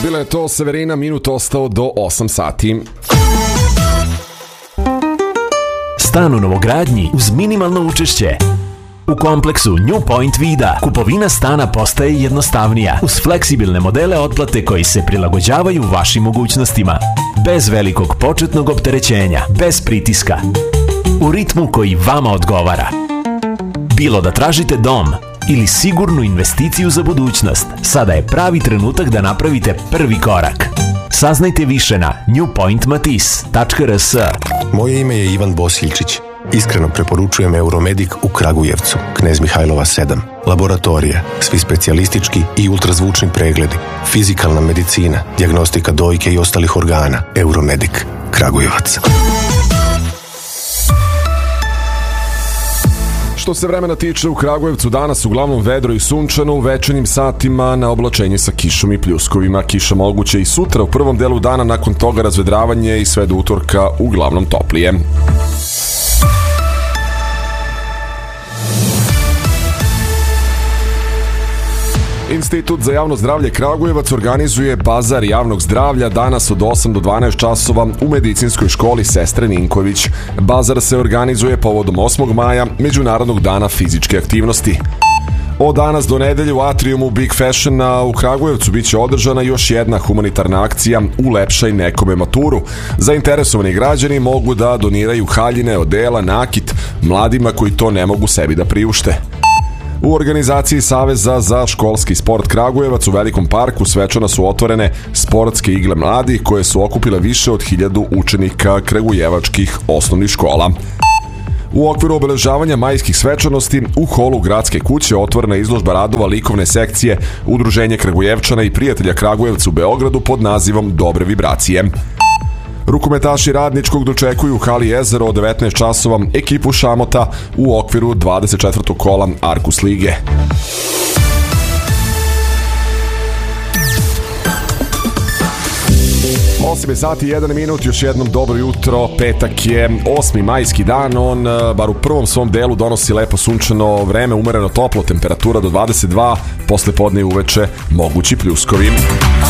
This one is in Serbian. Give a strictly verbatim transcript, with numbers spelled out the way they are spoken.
Bila je to Severina, minut ostao do osam sati. Stan u novogradnji uz minimalno učešće. U kompleksu New Point Vida kupovina stana postaje jednostavnija uz fleksibilne modele otplate koji se prilagođavaju vašim mogućnostima. Bez velikog početnog opterećenja, bez pritiska. U ritmu koji vama odgovara. Bilo da tražite dom ili sigurnu investiciju za budućnost, sada je pravi trenutak da napravite prvi korak. Saznajte više na new point matis tačka r s. Moje ime je Ivan Bosiljčić. Iskreno preporučujem Euromedic u Kragujevcu, Knez Mihajlova sedam. Laboratorija, svi specijalistički i ultrazvučni pregledi, fizikalna medicina, dijagnostika dojke i ostalih organa. Euromedic, Kragujevac. Što se vremena tiče u Kragujevcu, danas uglavnom vedro i sunčano, u večernjim satima na oblačenje sa kišom i pljuskovima. Kiša moguće i sutra u prvom delu dana, nakon toga razvedravanje i sve do utorka uglavnom toplije. Institut za javno zdravlje Kragujevac organizuje bazar javnog zdravlja danas od osam do dvanaest časova u medicinskoj školi Sestre Ninković. Bazar se organizuje povodom osmog maja, Međunarodnog dana fizičke aktivnosti. Od danas do nedelje u atriumu Big Fashiona u Kragujevcu biće održana još jedna humanitarna akcija Ulepšaj nekome maturu. Zainteresovani građani mogu da doniraju haljine, odela, nakit mladima koji to ne mogu sebi da priušte. U organizaciji Saveza za školski sport Kragujevac u Velikom parku svečano su otvorene sportske igle mladih koje su okupile više od hiljadu učenika kragujevačkih osnovnih škola. U okviru obeležavanja majskih svečanosti u holu Gradske kuće otvorena je izložba radova likovne sekcije Udruženje Kragujevčana i prijatelja Kragujevca u Beogradu pod nazivom Dobre vibracije. Rukometaši Radničkog dočekuju u hali Jezero od devetnaest časova ekipu Šamota u okviru dvadeset četvrtog kola Arkus lige. osam sati i jedan minut, još jednom dobro jutro, petak je osmi majski dan, on bar u prvom svom delu donosi lepo sunčano vreme, umereno toplo, temperatura do dvadeset dva, posle podne i uveče mogući pljuskovi.